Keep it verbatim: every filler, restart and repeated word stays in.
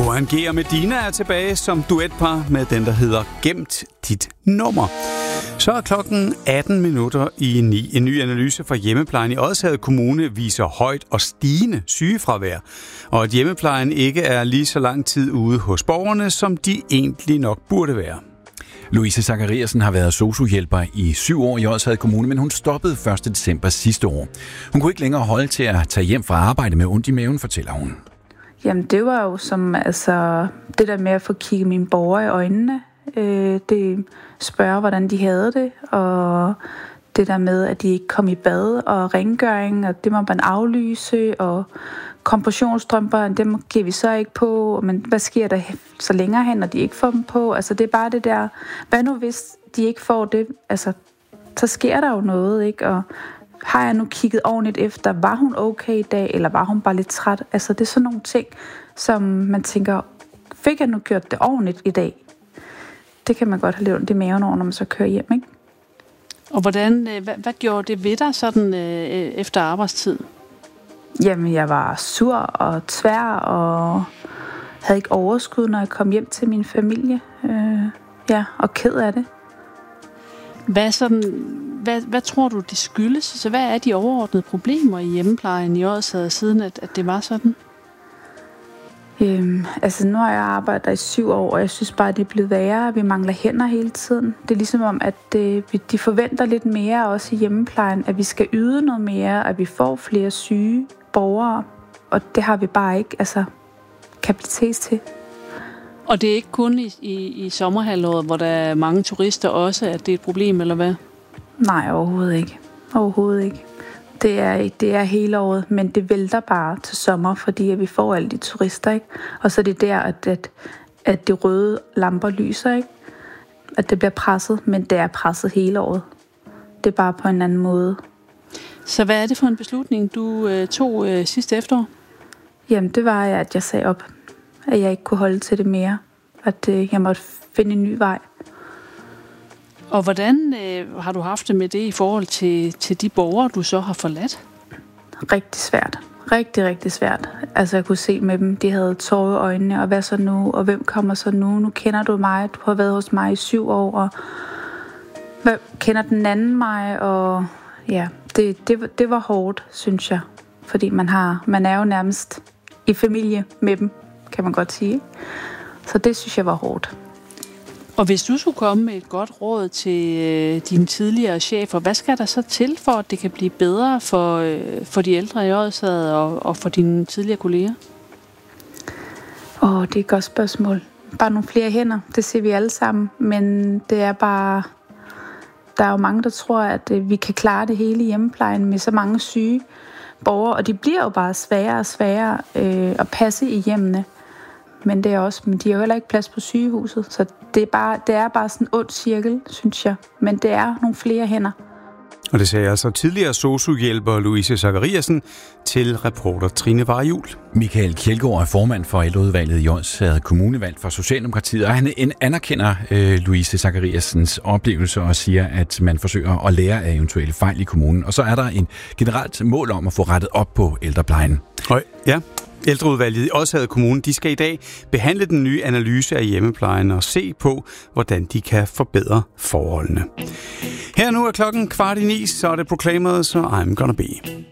Goran G. og Medina er tilbage som duetpar med den, der hedder Gemt dit nummer. Så er klokken atten minutter i ni. En ny analyse fra hjemmeplejen i Odsherred Kommune viser højt og stigende sygefravær, og at hjemmeplejen ikke er lige så lang tid ude hos borgerne, som de egentlig nok burde være. Louise Zachariasen har været sosu-hjælper i syv år i Odsherred Kommune, men hun stoppede første december sidste år. Hun kunne ikke længere holde til at tage hjem fra arbejde med ondt i maven, fortæller hun. Jamen det var jo som altså det der med at få kigget mine borgere i øjnene. Øh, det spørge, hvordan de havde det, og det der med, at de ikke kom i bad, og rengøring, og det må man aflyse, og kompressionsstrømper, dem giver vi så ikke på, men hvad sker der så længere hen, når de ikke får dem på? Altså det er bare det der, hvad nu hvis de ikke får det? Altså, så sker der jo noget, ikke? Og har jeg nu kigget ordentligt efter, var hun okay i dag, eller var hun bare lidt træt? Altså det er sådan nogle ting, som man tænker, fik jeg nu gjort det ordentligt i dag? Det kan man godt have lidt ondt i maven over, når man så kører hjem, ikke? Og hvordan, hvad, hvad gjorde det ved dig sådan øh, efter arbejdstid? Jamen, jeg var sur og tvær og havde ikke overskud, når jeg kom hjem til min familie. Øh, ja, og ked af det. Hvad, sådan, hvad, hvad tror du, det skyldes? Så hvad er de overordnede problemer i hjemmeplejen i Odsherred, siden at, at det var sådan? Øhm, altså nu har jeg arbejdet der i syv år, og jeg synes bare, at det er blevet værre. Vi mangler hænder hele tiden. Det er ligesom om, at øh, de forventer lidt mere også i hjemmeplejen, at vi skal yde noget mere, at vi får flere syge borgere, og det har vi bare ikke altså kapacitet til. Og det er ikke kun i, i, i sommerhalvåret, hvor der er mange turister også, at det er et problem, eller hvad? Nej, overhovedet ikke. Overhovedet ikke. Det er, det er hele året, men det vælter bare til sommer, fordi at vi får alle de turister, ikke? Og så er det der, at, at, at de røde lamper lyser, ikke? At det bliver presset, men det er presset hele året. Det er bare på en anden måde. Så hvad er det for en beslutning, du øh, tog øh, sidste efterår? Jamen, det var, at jeg sagde op, at jeg ikke kunne holde til det mere. At øh, jeg måtte finde en ny vej. Og hvordan øh, har du haft det med det i forhold til, til de borgere, du så har forladt? Rigtig svært. Rigtig, rigtig svært. Altså, jeg kunne se med dem, de havde tårer i øjnene, og hvad så nu, og hvem kommer så nu? Nu kender du mig, du har været hos mig i syv år, og hvem kender den anden mig? Og ja, det, det, det var hårdt, synes jeg. Fordi man, har, man er jo nærmest i familie med dem, kan man godt sige. Så det synes jeg var hårdt. Og hvis du skulle komme med et godt råd til øh, dine tidligere chefer, hvad skal der så til for, at det kan blive bedre for, øh, for de ældre i Odsherred og, og for dine tidligere kolleger? Åh, det er et godt spørgsmål. Bare nogle flere hænder, det ser vi alle sammen. Men det er bare... Der er jo mange, der tror, at øh, vi kan klare det hele i hjemmeplejen med så mange syge borgere. Og de bliver jo bare sværere og sværere øh, at passe i hjemmene. Men det er også, men de har jo heller ikke plads på sygehuset, så det er bare, det er bare sådan en ond cirkel, synes jeg. Men det er nogle flere hænder. Og det sagde altså tidligere sosu-hjælper Louise Zachariasen til reporter Trine Varjul. Michael Kjeldgaard er formand for ældreudvalget i Odsherred Kommunevalg for Socialdemokratiet, og han anerkender øh, Louise Zachariasens oplevelse og siger, at man forsøger at lære af eventuelle fejl i kommunen. Og så er der en generelt mål om at få rettet op på ældreplejen. Høj, ja. Ældreudvalget i Odsherred Kommune, de skal i dag behandle den nye analyse af hjemmeplejen og se på, hvordan de kan forbedre forholdene. Her nu er klokken kvart i ni, så er det Proclaimers og I'm Gonna Be.